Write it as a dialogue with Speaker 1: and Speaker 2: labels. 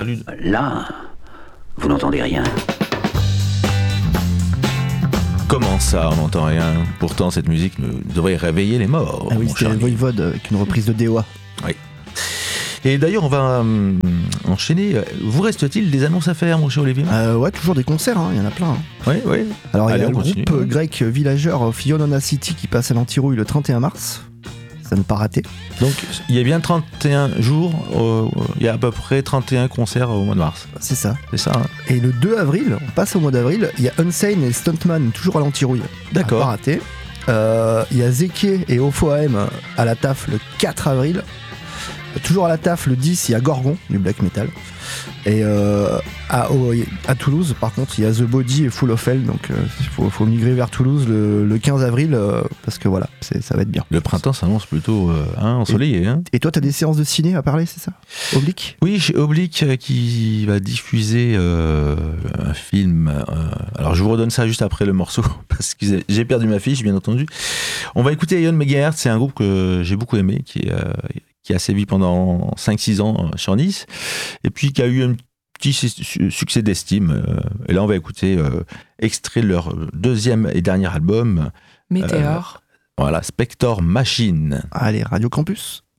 Speaker 1: Là, vous n'entendez rien.
Speaker 2: Comment ça, on n'entend rien? Pourtant, cette musique devrait réveiller les morts.
Speaker 3: Ah oui, c'était Voivode avec une reprise de DOA.
Speaker 2: Oui. Et d'ailleurs, on va enchaîner. Vous reste-t-il des annonces à faire, mon cher Olivier?
Speaker 3: Ouais, toujours des concerts, il y en a plein.
Speaker 2: Oui, oui.
Speaker 3: Alors, il y a le
Speaker 2: continue.
Speaker 3: groupe grec Villagers of Ioannina City qui passe à l'Antirouille le 31 mars. Ça ne pas rater.
Speaker 2: Donc, il y a bien 31 jours, il y a à peu près 31 concerts au mois de mars.
Speaker 3: C'est ça.
Speaker 2: C'est ça, hein?
Speaker 3: Et le 2 avril, on passe au mois d'avril, il y a Unsane et Stuntman, toujours à l'Antirouille.
Speaker 2: D'accord.
Speaker 3: Pas raté. Il y a Zeke et Ophoam à la TAF le 4 avril. Toujours à la TAF le 10, il y a Gorgon, du black metal. Et à Toulouse, par contre, il y a The Body et Full of Hell. Donc il faut migrer vers Toulouse le 15 avril parce que voilà, ça va être bien.
Speaker 2: Le printemps s'annonce plutôt ensoleillé. Hein.
Speaker 3: Et toi, t'as des séances de ciné à parler, c'est ça? Oblique?
Speaker 2: Oui, chez Oblique qui va diffuser un film. Alors je vous redonne ça juste après le morceau parce que j'ai perdu ma fiche, bien entendu. On va écouter Ion Megahertz, c'est un groupe que j'ai beaucoup aimé, qui a sévi pendant 5-6 ans sur Nice, et puis qui a eu un petit succès d'estime. Et là, on va écouter extrait de leur deuxième et dernier album.
Speaker 4: Météore.
Speaker 2: Voilà, Spector Machine.
Speaker 3: Allez, Radio Campus.